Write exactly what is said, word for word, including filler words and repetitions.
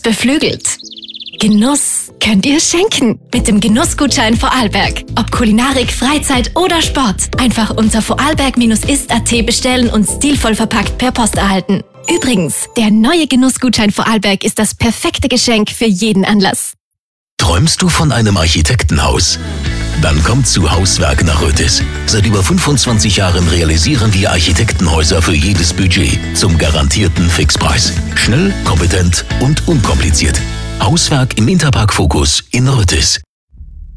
beflügelt. Genuss könnt ihr schenken mit dem Genussgutschein Vorarlberg. Ob Kulinarik, Freizeit oder Sport. Einfach unter vorarlberg-ist punkt at bestellen und stilvoll verpackt per Post erhalten. Übrigens, der neue Genussgutschein Vorarlberg ist das perfekte Geschenk für jeden Anlass. Träumst du von einem Architektenhaus? Dann kommt zu Hauswerk nach Rötis. Seit über fünfundzwanzig Jahren realisieren wir Architektenhäuser für jedes Budget zum garantierten Fixpreis. Schnell, kompetent und unkompliziert. Hauswerk im Interpark Fokus in Rötis.